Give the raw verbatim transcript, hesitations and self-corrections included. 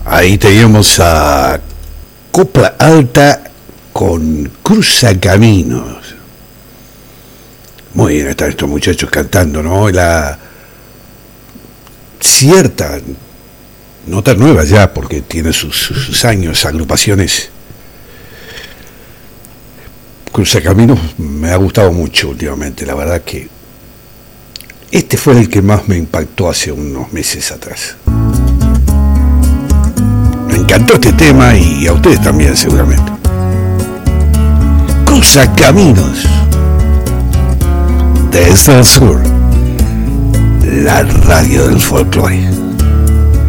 Ahí teníamos a Copla Alta con Cruzacaminos. Muy bien están estos muchachos cantando, ¿no? La cierta, no tan nueva ya, porque tiene sus, sus años, agrupaciones. Cruzacaminos me ha gustado mucho últimamente, la verdad que este fue el que más me impactó hace unos meses atrás. Me encantó este tema y a ustedes también seguramente. Cruzacaminos desde el sur, la radio del folclore.